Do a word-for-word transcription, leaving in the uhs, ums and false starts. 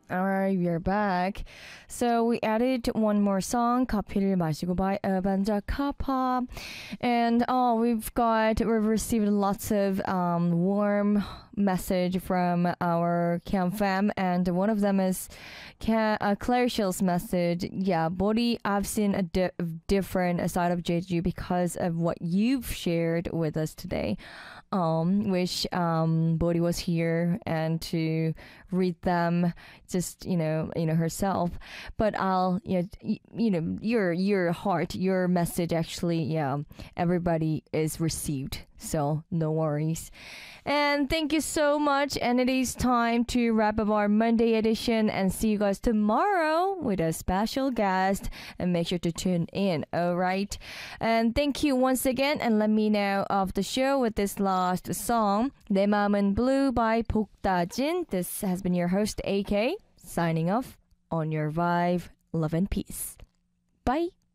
Alright, we are back. So we added one more song, 커피를 마시고 by Banja Kappa. And oh, we've got, we've received lots of um, warm message from our Cam fam. And one of them is Ca- uh, Claire Shill's message. Yeah, Bodhi, I've seen a di- different side of Jeju because of what you've shared with us today. Um, wish um, Bodhi was here and to read them just you know you know herself, but I'll you know, y- you know your your heart, your message, actually, yeah, everybody is received, so no worries. And thank you so much, and it is time to wrap up our Monday edition and see you guys tomorrow with a special guest, and make sure to tune in. All right, and thank you once again, and let me now off the show with this last song, 내 마음은 blue by 복다진. This has been your host A K, signing off on your vibe, love and peace. Bye.